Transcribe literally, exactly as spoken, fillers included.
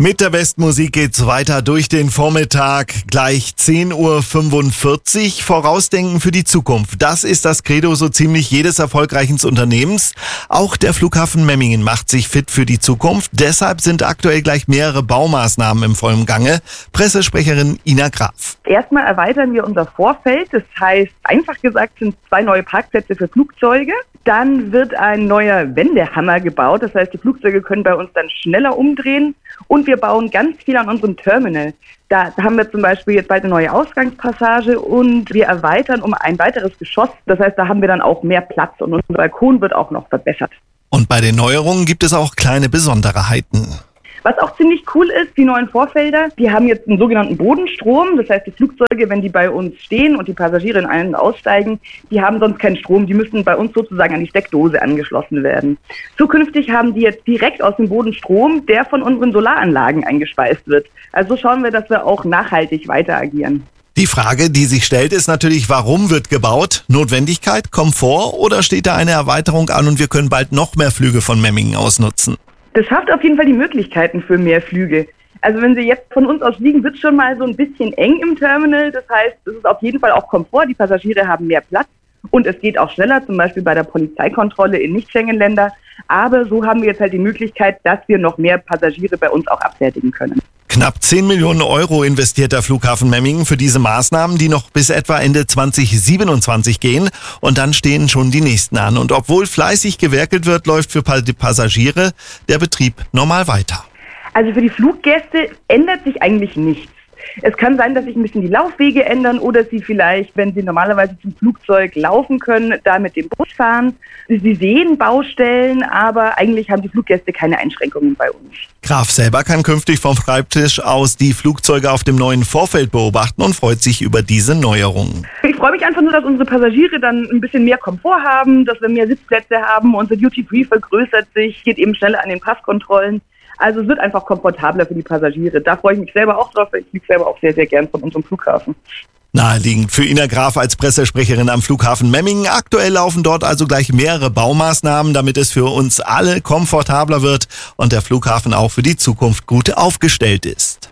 Mit der Bestmusik geht's weiter durch den Vormittag. Gleich zehn Uhr fünfundvierzig. Vorausdenken für die Zukunft. Das ist das Credo so ziemlich jedes erfolgreichen Unternehmens. Auch der Flughafen Memmingen macht sich fit für die Zukunft. Deshalb sind aktuell gleich mehrere Baumaßnahmen im vollen Gange. Pressesprecherin Ina Graf. Erstmal erweitern wir unser Vorfeld. Das heißt, einfach gesagt, sind zwei neue Parkplätze für Flugzeuge. Dann wird ein neuer Wendehammer gebaut. Das heißt, die Flugzeuge können bei uns dann schneller umdrehen. Und wir bauen ganz viel an unserem Terminal. Da haben wir zum Beispiel jetzt bald eine neue Ausgangspassage und wir erweitern um ein weiteres Geschoss. Das heißt, da haben wir dann auch mehr Platz und unser Balkon wird auch noch verbessert. Und bei den Neuerungen gibt es auch kleine Besonderheiten. Was auch ziemlich cool ist, die neuen Vorfelder, die haben jetzt einen sogenannten Bodenstrom. Das heißt, die Flugzeuge, wenn die bei uns stehen und die Passagiere in einen aussteigen, die haben sonst keinen Strom. Die müssen bei uns sozusagen an die Steckdose angeschlossen werden. Zukünftig haben die jetzt direkt aus dem Boden Strom, der von unseren Solaranlagen eingespeist wird. Also schauen wir, dass wir auch nachhaltig weiter agieren. Die Frage, die sich stellt, ist natürlich, warum wird gebaut? Notwendigkeit, Komfort oder steht da eine Erweiterung an und wir können bald noch mehr Flüge von Memmingen aus nutzen? Das schafft auf jeden Fall die Möglichkeiten für mehr Flüge. Also wenn Sie jetzt von uns aus fliegen, wird es schon mal so ein bisschen eng im Terminal. Das heißt, es ist auf jeden Fall auch Komfort. Die Passagiere haben mehr Platz und es geht auch schneller, zum Beispiel bei der Polizeikontrolle in Nicht-Schengen-Länder. Aber so haben wir jetzt halt die Möglichkeit, dass wir noch mehr Passagiere bei uns auch abfertigen können. Knapp zehn Millionen Euro investiert der Flughafen Memmingen für diese Maßnahmen, die noch bis etwa Ende zwanzig siebenundzwanzig gehen. Und dann stehen schon die nächsten an. Und obwohl fleißig gewerkelt wird, läuft für die Passagiere der Betrieb normal weiter. Also für die Fluggäste ändert sich eigentlich nichts. Es kann sein, dass sich ein bisschen die Laufwege ändern oder sie vielleicht, wenn sie normalerweise zum Flugzeug laufen können, da mit dem Bus fahren. Sie sehen Baustellen, aber eigentlich haben die Fluggäste keine Einschränkungen bei uns. Graf selber kann künftig vom Schreibtisch aus die Flugzeuge auf dem neuen Vorfeld beobachten und freut sich über diese Neuerungen. Ich freue mich einfach nur, dass unsere Passagiere dann ein bisschen mehr Komfort haben, dass wir mehr Sitzplätze haben. Unser Duty-Free vergrößert sich, geht eben schneller an den Passkontrollen. Also es wird einfach komfortabler für die Passagiere. Da freue ich mich selber auch drauf, weil ich fliege selber auch sehr, sehr gern von unserem Flughafen. Naheliegend für Ina Graf als Pressesprecherin am Flughafen Memmingen. Aktuell laufen dort also gleich mehrere Baumaßnahmen, damit es für uns alle komfortabler wird und der Flughafen auch für die Zukunft gut aufgestellt ist.